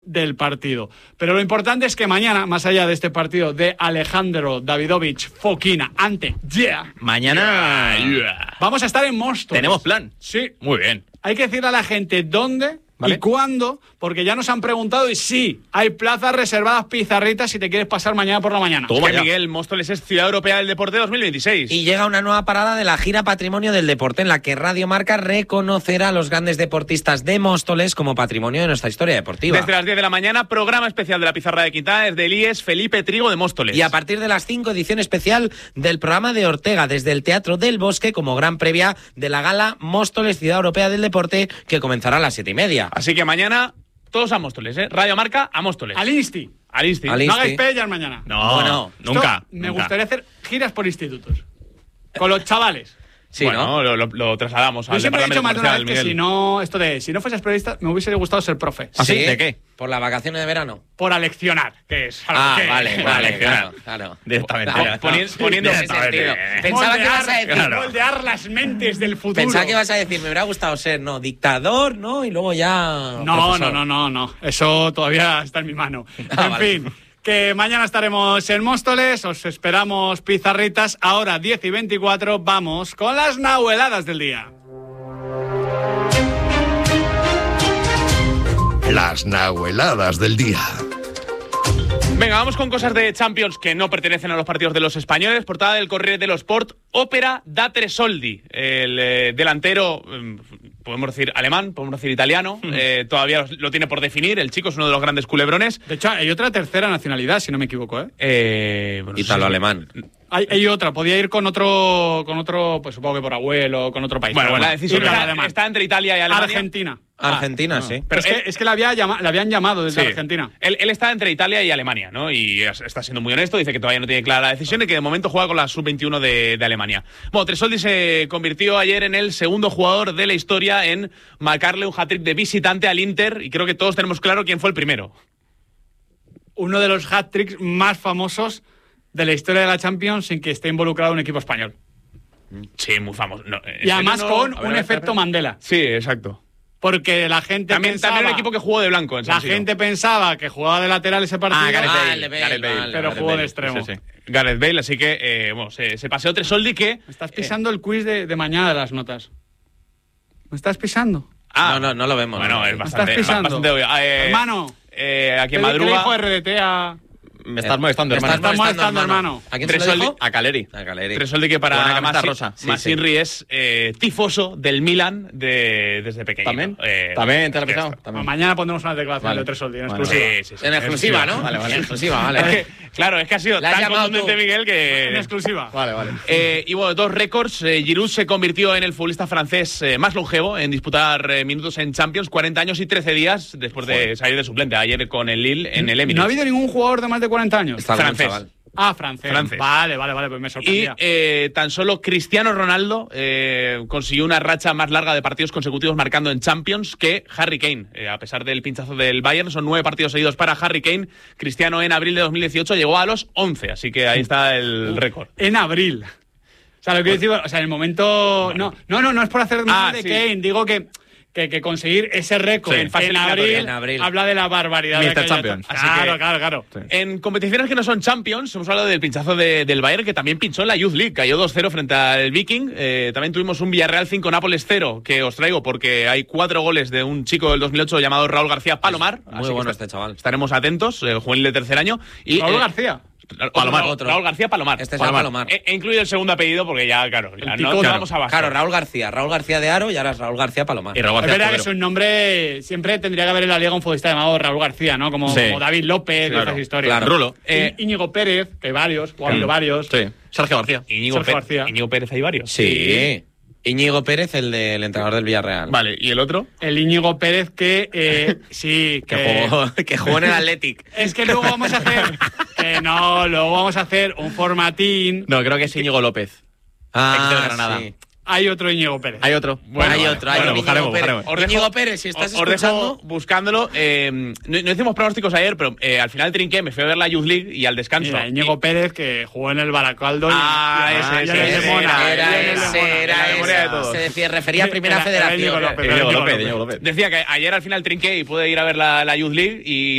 del partido. Pero lo importante es que mañana, más allá de este partido de Alejandro Davidovich Fokina ante mañana vamos a estar en Móstoles. ¿Tenemos plan? Sí. Muy bien. Hay que decirle a la gente dónde y cuándo, porque ya nos han preguntado y sí, hay plazas reservadas pizarritas si te quieres pasar mañana por la mañana. Toma, Miguel, Móstoles es Ciudad Europea del Deporte 2026. Y llega una nueva parada de la gira Patrimonio del Deporte, en la que Radio Marca reconocerá a los grandes deportistas de Móstoles como patrimonio de nuestra historia deportiva. Desde las 10 de la mañana, programa especial de la Pizarra de Quintana desde el IES Felipe Trigo de Móstoles. Y a partir de las 5, edición especial del programa de Ortega desde el Teatro del Bosque, como gran previa de la gala Móstoles Ciudad Europea del Deporte, que comenzará a las 7:30. Así que mañana todos a Móstoles, ¿eh? Radio Marca a Móstoles. Al Insti. No hagáis pellas mañana. No, nunca. Me gustaría hacer giras por institutos. Con los chavales. Sí, bueno, ¿no? lo trasladamos al Yo siempre he dicho departamento más de una comercial, vez que si no fueses periodista, me hubiese gustado ser profe. ¿Ah, sí? ¿De qué? ¿Por las vacaciones de verano? Por aleccionar, que es algo que... Vale, claro. Directamente. Poniendo ese sentido. Pensaba que ibas a decir... Moldear las mentes del futuro. Pensaba que ibas a decir, me hubiera gustado ser, dictador, ¿no? Y luego ya... No. Eso todavía está en mi mano. En fin, que mañana estaremos en Móstoles, os esperamos pizarritas. Ahora 10:24, vamos con las nahueladas del día. Las nahueladas del día. Venga, vamos con cosas de Champions que no pertenecen a los partidos de los españoles. Portada del Corriere dello Sport, ópera da tre soldi. El delantero, podemos decir alemán, podemos decir italiano, todavía lo tiene por definir. El chico es uno de los grandes culebrones. De hecho, hay otra tercera nacionalidad, si no me equivoco, Italo-alemán. Hay otra, podía ir con otro, pues supongo que por abuelo, con otro país. Bueno, la decisión está entre Italia y Alemania. Argentina, sí. Pero es que le habían llamado desde Argentina. Él está entre Italia y Alemania, ¿no? Y está siendo muy honesto, dice que todavía no tiene clara la decisión y que de momento juega con la sub-21 de Alemania. Bueno, Tresoldi se convirtió ayer en el segundo jugador de la historia en marcarle un hat-trick de visitante al Inter y creo que todos tenemos claro quién fue el primero. Uno de los hat-tricks más famosos de la historia de la Champions sin que esté involucrado un equipo español. Sí, muy famoso. Y además con un efecto Mandela. Sí, exacto. Porque la gente también un equipo que jugó de blanco en San Siro. La gente pensaba que jugaba de lateral ese partido. Gareth Bale, pero jugó de extremo. Sí. Gareth Bale, así que se paseó Tresoldi que... Me estás pisando el quiz de mañana de las notas. ¿Me estás pisando? No lo vemos. Bueno, es bastante obvio. Hermano, aquí en Madruga... ¿Qué dijo RDT a...? Me estás molestando, hermano. ¿A quién se lo dijo? A Caleri. Tresoldi, que para Masinri es tifoso del Milan desde pequeño. ¿También? ¿También te lo he pisado? Mañana pondremos una declaración de Tresoldi en exclusiva. Sí. En exclusiva, ¿no? Vale. En exclusiva, vale. Claro, es que ha sido tan contundente Miguel que... En exclusiva. Vale. Y bueno, dos récords. Giroud se convirtió en el futbolista francés más longevo en disputar minutos en Champions, 40 años y 13 días después de salir de suplente ayer con el Lille en el Emirates. ¿No ha habido ningún jugador de más de 40 años? Francés. Francés. Vale, pues me sorprendía. Y tan solo Cristiano Ronaldo consiguió una racha más larga de partidos consecutivos marcando en Champions que Harry Kane. A pesar del pinchazo del Bayern, son 9 partidos seguidos para Harry Kane. Cristiano en abril de 2018 llegó a los 11, así que ahí está el récord. En abril. O sea, lo que yo digo, en el momento... Bueno. No es por hacer mal de Kane, digo que conseguir ese récord en abril habla de la barbaridad. Mr. Champions. Claro. Sí. En competiciones que no son Champions, hemos hablado del pinchazo del Bayern, que también pinchó en la Youth League, cayó 2-0 frente al Viking. También tuvimos un Villarreal 5, Nápoles 0, que os traigo porque hay 4 goles de un chico del 2008 llamado Raúl García Palomar. Muy bueno este chaval. Estaremos atentos, el juvenil de tercer año. Y, Raúl García. Raúl García Palomar. Este es Palomar. He incluido el segundo apellido porque ya, no vamos a bajar. Claro, Raúl García de Aro y ahora es Raúl García Palomar. Y Raúl es García verdad que su nombre siempre tendría que haber en la liga un futbolista llamado Raúl García, ¿no? Como David López, esas historias. Claro. Rulo. Íñigo Pérez, que hay varios, ha habido varios. Sí. Sergio García. Íñigo Pérez hay varios. Sí. Íñigo Pérez, el del entrenador del Villarreal. Vale, ¿y el otro? El Íñigo Pérez que que jugó en el Athletic. Es que luego vamos a hacer un formatín. No, creo que es Íñigo López. Ex del Granada. Sí. Hay otro Íñigo Pérez. Hay otro. Hay otro buscaremos. Íñigo Pérez, si estás os escuchando... dejo buscándolo. No hicimos pronósticos ayer, pero al final trinqué, me fui a ver la Youth League y al descanso. Mira, Íñigo Pérez, que jugó en el Baracaldo. Se refería a Primera Federación. Íñigo López. Decía que ayer al final trinqué y pude ir a ver la Youth League y